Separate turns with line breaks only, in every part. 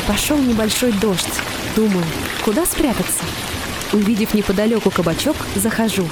Пошел небольшой дождь. Думаю, куда спрятаться? Увидев неподалеку кабачок, захожу.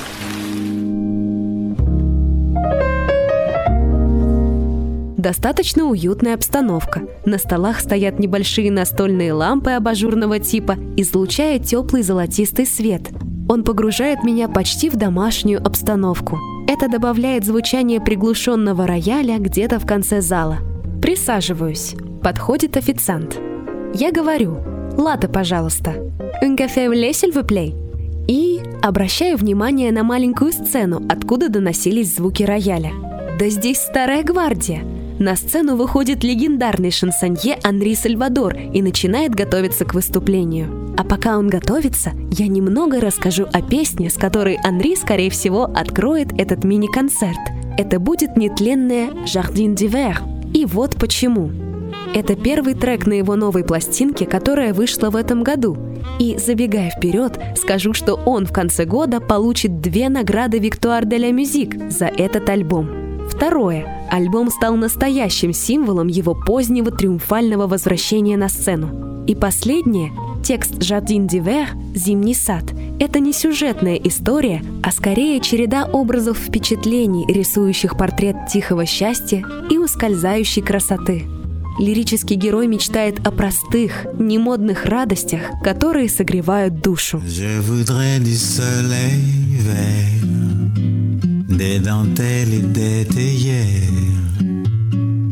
Достаточно уютная обстановка. На столах стоят небольшие настольные лампы абажурного типа, излучая теплый золотистый свет. Он погружает меня почти в домашнюю обстановку. Это добавляет звучание приглушенного рояля где-то в конце зала. Присаживаюсь. Подходит официант. Я говорю: «Латте, пожалуйста. Un café au lait, s'il vous plaît». И обращаю внимание на маленькую сцену, откуда доносились звуки рояля. Да здесь старая гвардия. На сцену выходит легендарный шансонье Анри Сальвадор и начинает готовиться к выступлению. А пока он готовится, я немного расскажу о песне, с которой Анри, скорее всего, откроет этот мини-концерт. Это будет нетленная «Jardin d'hiver». И вот почему. Это первый трек на его новой пластинке, которая вышла в этом году. И, забегая вперед, скажу, что он в конце года получит 2 награды Victoire de la Musique за этот альбом. Второе. Альбом стал настоящим символом его позднего триумфального возвращения на сцену. И последнее. Текст «Jardin d'hiver» «Зимний сад» — это не сюжетная история, а скорее череда образов впечатлений, рисующих портрет тихого счастья и ускользающей красоты. Лирический герой мечтает о простых, немодных радостях, которые согревают душу.
Je voudrais du soleil vert, des dentelles et des théières.